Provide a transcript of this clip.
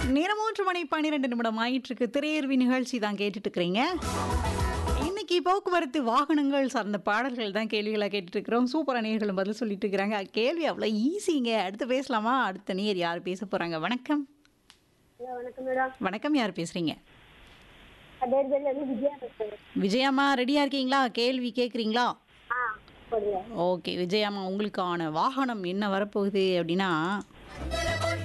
நேரம் 3:12 ஆயிட்டிருக்கு. திரையர்வி நிகழ்ச்சி தான் கேட்டுட்டு இருக்கிறீங்க. இன்னைக்கு போக்குவரத்து வாகனங்கள் சார்ந்த பாடல்கள் தான் கேள்விகளா கேட்டுட்டு இருக்கிறோம். சூப்பரா நேயர்களும் பதில் சொல்லிட்டு இருக்கிறாங்க. கேள்வி அவ்வளோ ஈஸிங்க. அடுத்து பேசலாமா? அடுத்த நேயர் யார் பேச போறாங்க? வணக்கம். ஹலோ வணக்கம் மேடம். வணக்கம். யார் பேசுறீங்க? பேர்பேர்லேருந்து விஜயா பேசுகிறேன். விஜயாம்மா ரெடியா இருக்கீங்களா? கேள்வி கேட்குறீங்களா? ஆ சொல்லுங்க. ஓகே விஜயாம்மா, உங்களுக்கான வாகனம் என்ன வரப்போகுது அப்படின்னா